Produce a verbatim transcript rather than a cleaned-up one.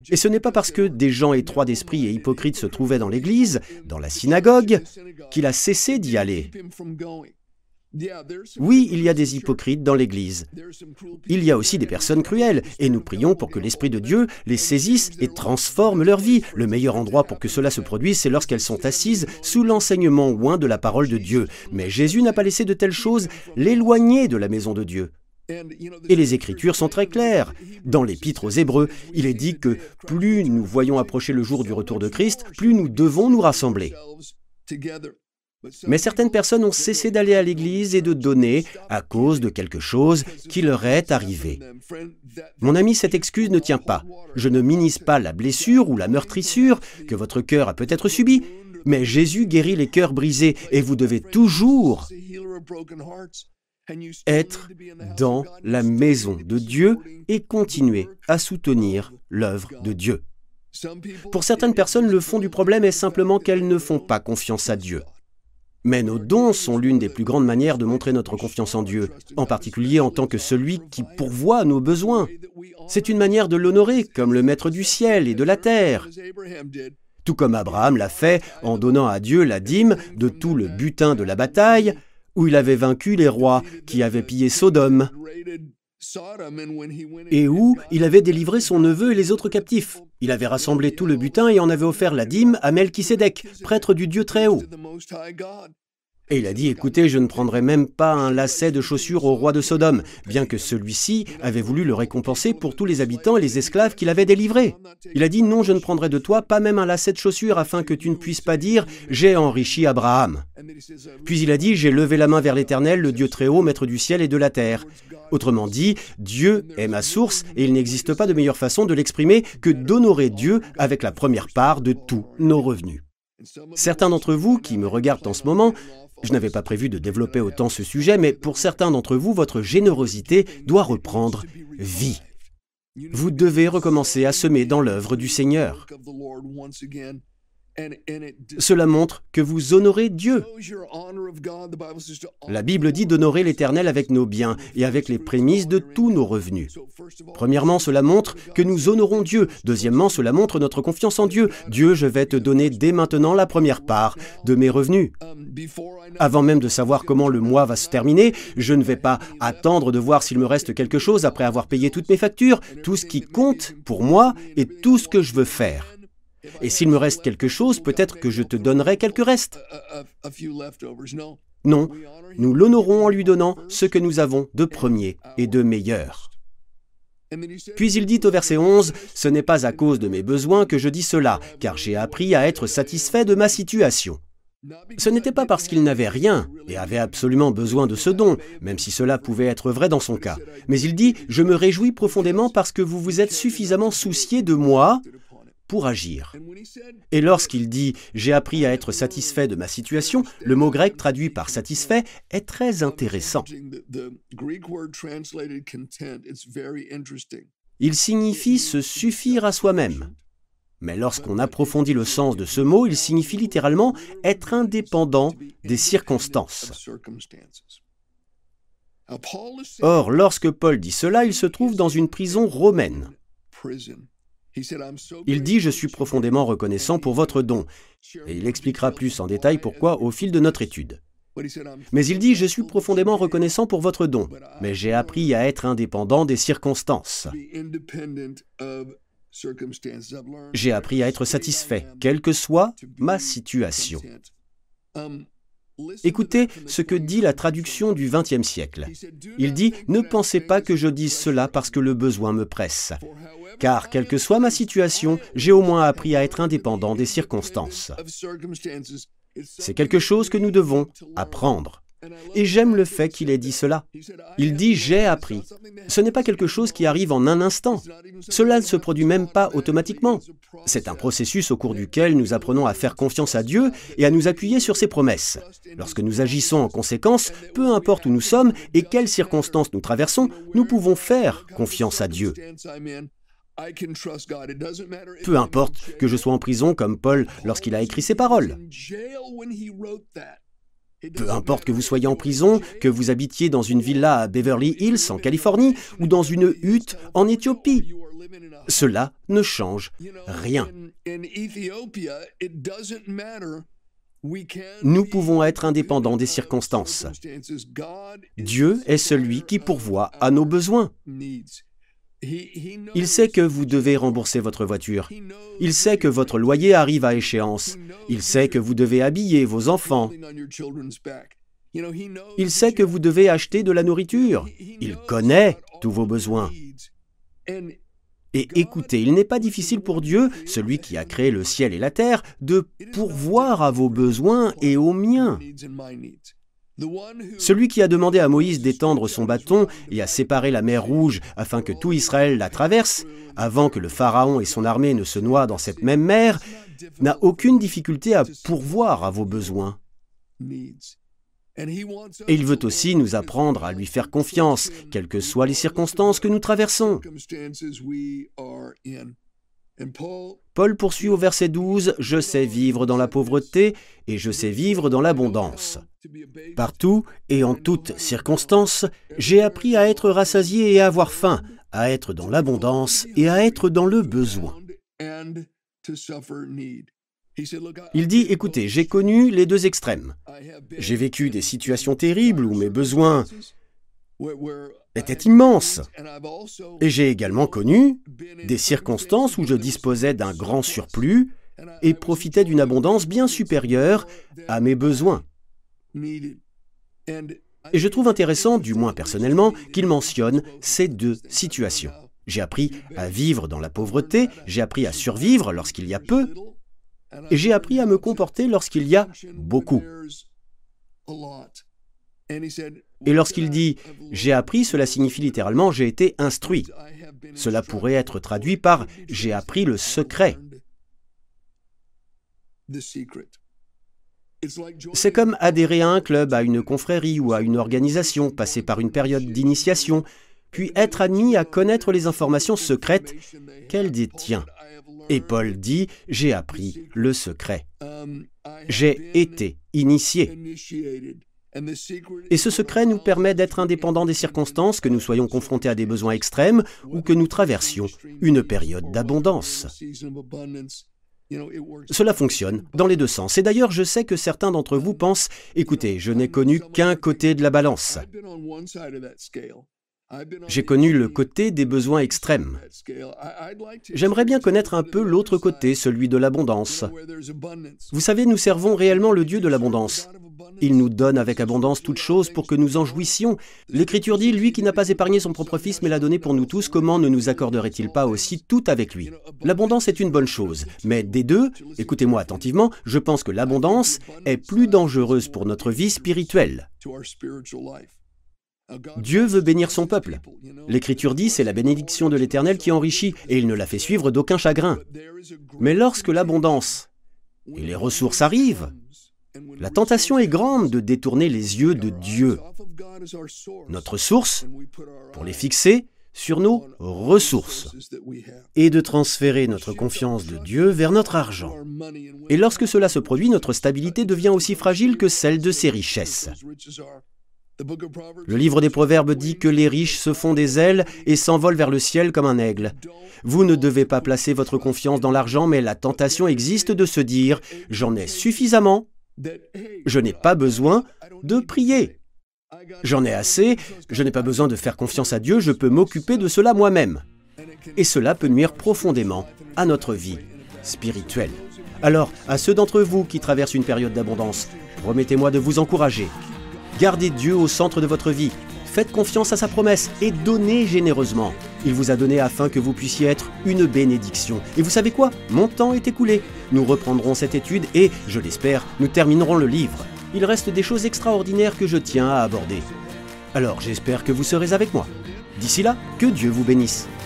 Et ce n'est pas parce que des gens étroits d'esprit et hypocrites se trouvaient dans l'église, dans la synagogue, qu'il a cessé d'y aller. Oui, il y a des hypocrites dans l'Église. Il y a aussi des personnes cruelles, et nous prions pour que l'Esprit de Dieu les saisisse et transforme leur vie. Le meilleur endroit pour que cela se produise, c'est lorsqu'elles sont assises sous l'enseignement oint de la parole de Dieu. Mais Jésus n'a pas laissé de telles choses l'éloigner de la maison de Dieu. Et les Écritures sont très claires. Dans l'Épître aux Hébreux, il est dit que plus nous voyons approcher le jour du retour de Christ, plus nous devons nous rassembler. Mais certaines personnes ont cessé d'aller à l'église et de donner à cause de quelque chose qui leur est arrivé. Mon ami, cette excuse ne tient pas. Je ne minimise pas la blessure ou la meurtrissure que votre cœur a peut-être subie, mais Jésus guérit les cœurs brisés et vous devez toujours être dans la maison de Dieu et continuer à soutenir l'œuvre de Dieu. Pour certaines personnes, le fond du problème est simplement qu'elles ne font pas confiance à Dieu. Mais nos dons sont l'une des plus grandes manières de montrer notre confiance en Dieu, en particulier en tant que celui qui pourvoit à nos besoins. C'est une manière de l'honorer comme le Maître du ciel et de la terre. Tout comme Abraham l'a fait en donnant à Dieu la dîme de tout le butin de la bataille, où il avait vaincu les rois qui avaient pillé Sodome, et où il avait délivré son neveu et les autres captifs. Il avait rassemblé tout le butin et en avait offert la dîme à Melchisédek, prêtre du Dieu très haut. Et il a dit, écoutez, je ne prendrai même pas un lacet de chaussures au roi de Sodome, bien que celui-ci avait voulu le récompenser pour tous les habitants et les esclaves qu'il avait délivrés. Il a dit, non, je ne prendrai de toi pas même un lacet de chaussures, afin que tu ne puisses pas dire, j'ai enrichi Abraham. Puis il a dit, j'ai levé la main vers l'Éternel, le Dieu très haut, maître du ciel et de la terre. Autrement dit, Dieu est ma source et il n'existe pas de meilleure façon de l'exprimer que d'honorer Dieu avec la première part de tous nos revenus. Certains d'entre vous qui me regardent en ce moment, je n'avais pas prévu de développer autant ce sujet, mais pour certains d'entre vous, votre générosité doit reprendre vie. Vous devez recommencer à semer dans l'œuvre du Seigneur. Cela montre que vous honorez Dieu. La Bible dit d'honorer l'Éternel avec nos biens et avec les prémices de tous nos revenus. Premièrement, cela montre que nous honorons Dieu. Deuxièmement, cela montre notre confiance en Dieu. Dieu, je vais te donner dès maintenant la première part de mes revenus. Avant même de savoir comment le mois va se terminer, je ne vais pas attendre de voir s'il me reste quelque chose après avoir payé toutes mes factures. Tout ce qui compte pour moi est tout ce que je veux faire. Et s'il me reste quelque chose, peut-être que je te donnerai quelques restes. Non, nous l'honorons en lui donnant ce que nous avons de premier et de meilleur. Puis il dit au verset onze, « Ce n'est pas à cause de mes besoins que je dis cela, car j'ai appris à être satisfait de ma situation. » Ce n'était pas parce qu'il n'avait rien et avait absolument besoin de ce don, même si cela pouvait être vrai dans son cas. Mais il dit, « Je me réjouis profondément parce que vous vous êtes suffisamment soucié de moi pour agir. » Et lorsqu'il dit « j'ai appris à être satisfait de ma situation », le mot grec traduit par « satisfait » est très intéressant. Il signifie se suffire à soi-même. Mais lorsqu'on approfondit le sens de ce mot, il signifie littéralement être indépendant des circonstances. Or, lorsque Paul dit cela, il se trouve dans une prison romaine. Il dit « Je suis profondément reconnaissant pour votre don ». Et il expliquera plus en détail pourquoi au fil de notre étude. Mais il dit « Je suis profondément reconnaissant pour votre don, mais j'ai appris à être indépendant des circonstances. J'ai appris à être satisfait, quelle que soit ma situation. » Écoutez ce que dit la traduction du vingtième siècle. Il dit « Ne pensez pas que je dise cela parce que le besoin me presse. Car, quelle que soit ma situation, j'ai au moins appris à être indépendant des circonstances. » C'est quelque chose que nous devons apprendre. Et j'aime le fait qu'il ait dit cela. Il dit « j'ai appris ». Ce n'est pas quelque chose qui arrive en un instant. Cela ne se produit même pas automatiquement. C'est un processus au cours duquel nous apprenons à faire confiance à Dieu et à nous appuyer sur ses promesses. Lorsque nous agissons en conséquence, peu importe où nous sommes et quelles circonstances nous traversons, nous pouvons faire confiance à Dieu. Peu importe que je sois en prison comme Paul lorsqu'il a écrit ces paroles. Peu importe que vous soyez en prison, que vous habitiez dans une villa à Beverly Hills, en Californie, ou dans une hutte en Éthiopie. Cela ne change rien. Nous pouvons être indépendants des circonstances. Dieu est celui qui pourvoit à nos besoins. Il sait que vous devez rembourser votre voiture. Il sait que votre loyer arrive à échéance. Il sait que vous devez habiller vos enfants. Il sait que vous devez acheter de la nourriture. Il connaît tous vos besoins. Et écoutez, il n'est pas difficile pour Dieu, celui qui a créé le ciel et la terre, de pourvoir à vos besoins et aux miens. Celui qui a demandé à Moïse d'étendre son bâton et à séparer la mer Rouge afin que tout Israël la traverse, avant que le Pharaon et son armée ne se noient dans cette même mer, n'a aucune difficulté à pourvoir à vos besoins. Et il veut aussi nous apprendre à lui faire confiance, quelles que soient les circonstances que nous traversons. Paul poursuit au verset douze, « Je sais vivre dans la pauvreté et je sais vivre dans l'abondance. Partout et en toutes circonstances, j'ai appris à être rassasié et à avoir faim, à être dans l'abondance et à être dans le besoin. » Il dit, écoutez, j'ai connu les deux extrêmes. J'ai vécu des situations terribles où mes besoins étaient immenses. Et j'ai également connu des circonstances où je disposais d'un grand surplus et profitais d'une abondance bien supérieure à mes besoins. Et je trouve intéressant, du moins personnellement, qu'il mentionne ces deux situations. J'ai appris à vivre dans la pauvreté, j'ai appris à survivre lorsqu'il y a peu, et j'ai appris à me comporter lorsqu'il y a beaucoup. Et lorsqu'il dit « j'ai appris », cela signifie littéralement « j'ai été instruit ». Cela pourrait être traduit par « j'ai appris le secret ». C'est comme adhérer à un club, à une confrérie ou à une organisation, passer par une période d'initiation, puis être admis à connaître les informations secrètes qu'elle détient. Et Paul dit « j'ai appris le secret ». J'ai été initié. Et ce secret nous permet d'être indépendants des circonstances, que nous soyons confrontés à des besoins extrêmes ou que nous traversions une période d'abondance. Cela fonctionne dans les deux sens. Et d'ailleurs, je sais que certains d'entre vous pensent « Écoutez, je n'ai connu qu'un côté de la balance. J'ai connu le côté des besoins extrêmes. J'aimerais bien connaître un peu l'autre côté, celui de l'abondance. Vous savez, nous servons réellement le Dieu de l'abondance. Il nous donne avec abondance toutes choses pour que nous en jouissions. L'Écriture dit, lui qui n'a pas épargné son propre fils mais l'a donné pour nous tous, comment ne nous accorderait-il pas aussi tout avec lui? L'abondance est une bonne chose, mais des deux, écoutez-moi attentivement, je pense que l'abondance est plus dangereuse pour notre vie spirituelle. Dieu veut bénir son peuple. L'Écriture dit, c'est la bénédiction de l'Éternel qui enrichit, et il ne la fait suivre d'aucun chagrin. Mais lorsque l'abondance et les ressources arrivent, la tentation est grande de détourner les yeux de Dieu, notre source, pour les fixer sur nos ressources, et de transférer notre confiance de Dieu vers notre argent. Et lorsque cela se produit, notre stabilité devient aussi fragile que celle de ses richesses. Le livre des Proverbes dit que les riches se font des ailes et s'envolent vers le ciel comme un aigle. Vous ne devez pas placer votre confiance dans l'argent, mais la tentation existe de se dire « j'en ai suffisamment, je n'ai pas besoin de prier. J'en ai assez, je n'ai pas besoin de faire confiance à Dieu, je peux m'occuper de cela moi-même. » Et cela peut nuire profondément à notre vie spirituelle. Alors, à ceux d'entre vous qui traversent une période d'abondance, promettez-moi de vous encourager. Gardez Dieu au centre de votre vie, faites confiance à sa promesse et donnez généreusement. Il vous a donné afin que vous puissiez être une bénédiction. Et vous savez quoi? Mon temps est écoulé. Nous reprendrons cette étude et, je l'espère, nous terminerons le livre. Il reste des choses extraordinaires que je tiens à aborder. Alors j'espère que vous serez avec moi. D'ici là, que Dieu vous bénisse.